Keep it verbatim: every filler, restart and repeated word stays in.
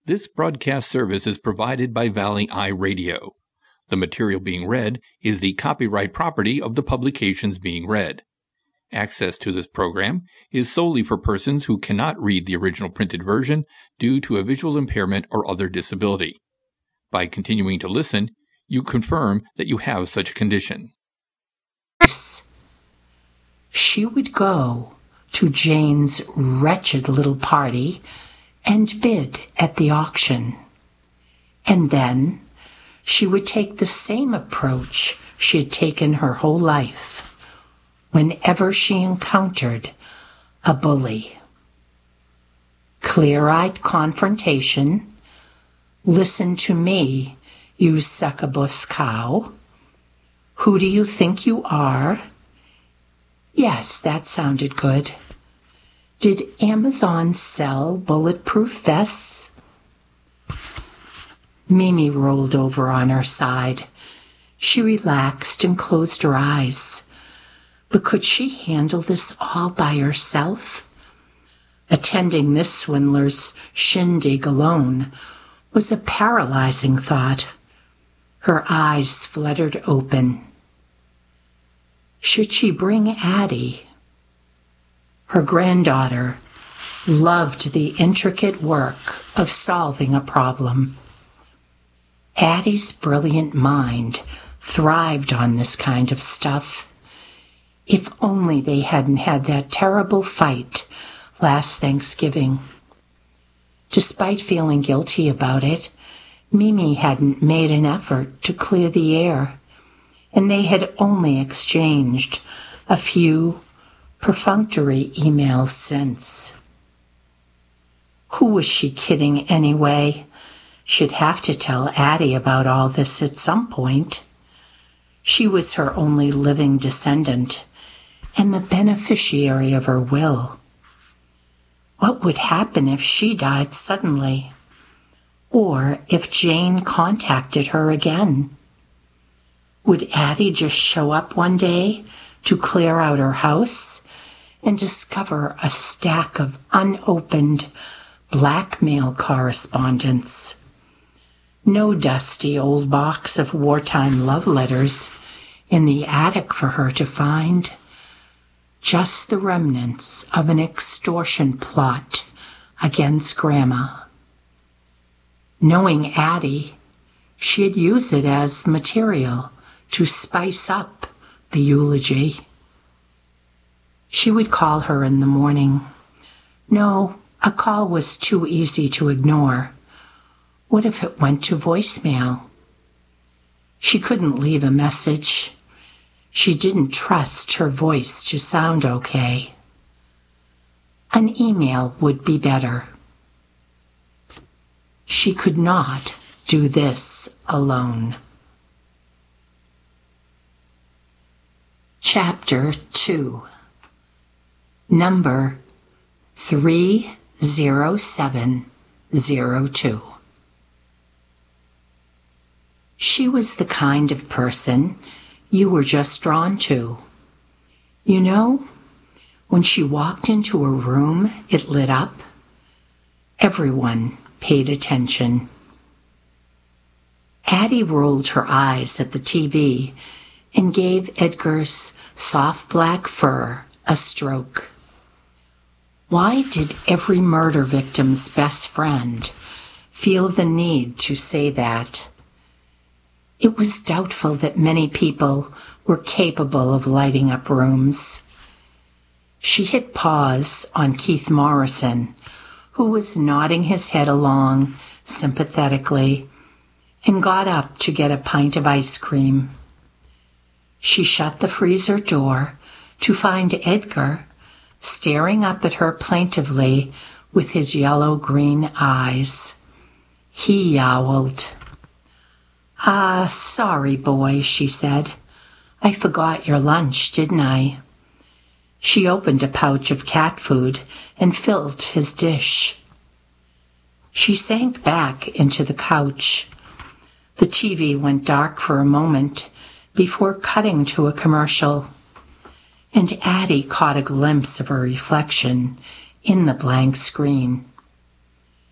This broadcast service is provided by Valley Eye Radio. The material being read is the copyright property of the publications being read. Access to this program is solely for persons who cannot read the original printed version due to a visual impairment or other disability. By continuing to listen, you confirm that you have such a condition. She would go to Jane's wretched little party and bid at the auction. And then she would take the same approach she had taken her whole life whenever she encountered a bully. Clear-eyed confrontation. Listen to me, you succubus cow. Who do you think you are? Yes, that sounded good. Did Amazon sell bulletproof vests? Mimi rolled over on her side. She relaxed and closed her eyes. But could she handle this all by herself? Attending this swindler's shindig alone was a paralyzing thought. Her eyes fluttered open. Should she bring Addie? Her granddaughter loved the intricate work of solving a problem. Addie's brilliant mind thrived on this kind of stuff. If only they hadn't had that terrible fight last Thanksgiving. Despite feeling guilty about it, Mimi hadn't made an effort to clear the air, and they had only exchanged a few perfunctory emails since. Who was she kidding anyway? She'd have to tell Addie about all this at some point. She was her only living descendant and the beneficiary of her will. What would happen if she died suddenly? Or if Jane contacted her again? Would Addie just show up one day to clear out her house and discover a stack of unopened blackmail correspondence? No dusty old box of wartime love letters in the attic for her to find. Just the remnants of an extortion plot against Grandma. Knowing Addie, she'd use it as material to spice up the eulogy. She would call her in the morning. No, a call was too easy to ignore. What if it went to voicemail? She couldn't leave a message. She didn't trust her voice to sound okay. An email would be better. She could not do this alone. Chapter two. Number three zero seven zero two. She was the kind of person you were just drawn to. You know, when she walked into a room, it lit up. Everyone paid attention. Addie rolled her eyes at the T V and gave Edgar's soft black fur a stroke. Why did every murder victim's best friend feel the need to say that? It was doubtful that many people were capable of lighting up rooms. She hit pause on Keith Morrison, who was nodding his head along sympathetically, and got up to get a pint of ice cream. She shut the freezer door to find Edgar staring up at her plaintively with his yellow-green eyes. He yowled. "Ah, sorry, boy," she said. "I forgot your lunch, didn't I?" She opened a pouch of cat food and filled his dish. She sank back into the couch. The T V went dark for a moment before cutting to a commercial, and Addie caught a glimpse of her reflection in the blank screen.